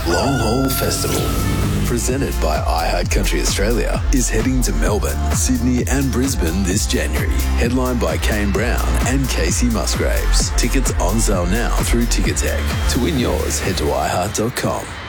Long Haul Festival, presented by iHeart Country Australia, is heading to Melbourne, Sydney and Brisbane this January. Headlined by Kane Brown and Casey Musgraves. Tickets on sale now through Ticketek. To win yours, head to iHeart.com.